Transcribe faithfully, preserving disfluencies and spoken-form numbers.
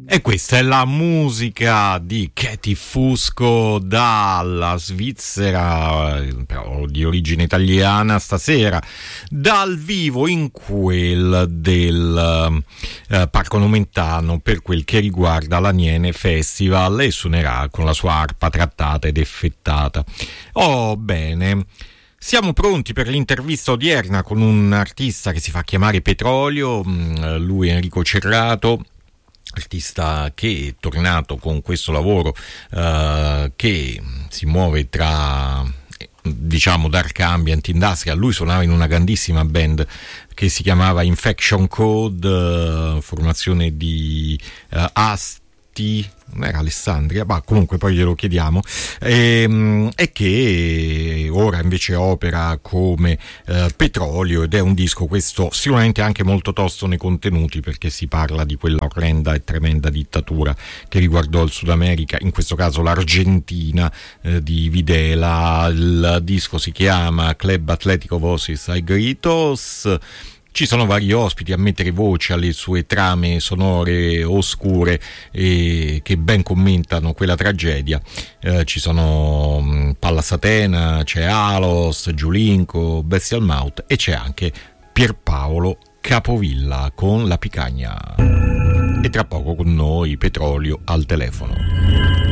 E questa è la musica di Katie Fusco dalla Svizzera, però di origine italiana, stasera dal vivo in quel del eh, Parco Nomentano per quel che riguarda l'Aniene Festival, e suonerà con la sua arpa trattata ed effettata. Oh, bene. Siamo pronti per l'intervista odierna con un artista che si fa chiamare Petrolio, lui è Enrico Cerrato, artista che è tornato con questo lavoro uh, che si muove tra, diciamo, dark ambient, industrial. Lui suonava in una grandissima band che si chiamava Infection Code, uh, formazione di uh, Asti, non era Alessandria, ma comunque poi glielo chiediamo, e, e che ora invece opera come eh, Petrolio, ed è un disco questo sicuramente anche molto tosto nei contenuti, perché si parla di quella orrenda e tremenda dittatura che riguardò il Sud America, in questo caso l'Argentina, eh, di Videla. Il disco si chiama Club Atlético Voces y Gritos. Ci sono vari ospiti a mettere voce alle sue trame sonore oscure e che ben commentano quella tragedia. Eh, ci sono mh, Pallas Atena, c'è Alos, Giulinco, Bestial Mouth, e c'è anche Pierpaolo Capovilla con La Picagna. E tra poco con noi Petrolio al telefono.